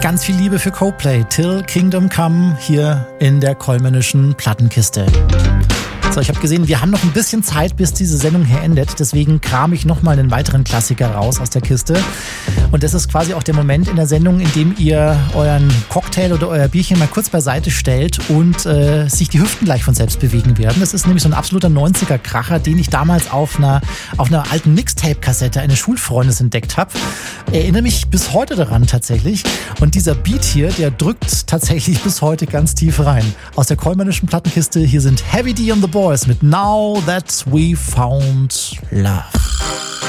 ganz viel Liebe für Coldplay. Till Kingdom Come hier in der Kollmannischen Plattenkiste. So, ich habe gesehen, wir haben noch ein bisschen Zeit, bis diese Sendung hier endet. Deswegen kram ich nochmal einen weiteren Klassiker raus aus der Kiste. Und das ist quasi auch der Moment in der Sendung, in dem ihr euren Cocktail oder euer Bierchen mal kurz beiseite stellt und sich die Hüften gleich von selbst bewegen werden. Das ist nämlich so ein absoluter 90er-Kracher, den ich damals auf einer alten Mixtape-Kassette eines Schulfreundes entdeckt habe. Erinnere mich bis heute daran tatsächlich. Und dieser Beat hier, der drückt tatsächlich bis heute ganz tief rein. Aus der Kollmannischen Plattenkiste, hier sind Heavy D and the Boys mit Now That We Found Love.